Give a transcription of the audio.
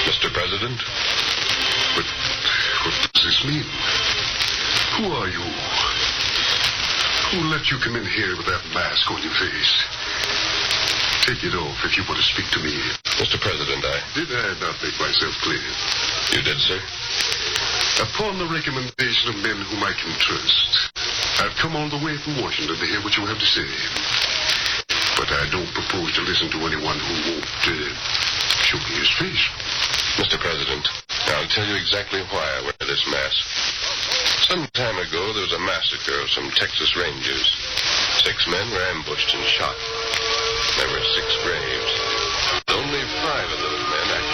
Mr. President? What does this mean? Who are you? Who let you come in here with that mask on your face? Take it off if you want to speak to me. Mr. President, Did I not make myself clear? You did, sir? Upon the recommendation of men whom I can trust, I've come all the way from Washington to hear what you have to say. But I don't propose to listen to anyone who won't show me his face. Mr. President, I'll tell you exactly why I wear this mask. Some time ago, there was a massacre of some Texas Rangers. 6 men were ambushed and shot. There were 6 graves. Only 5 of those men actually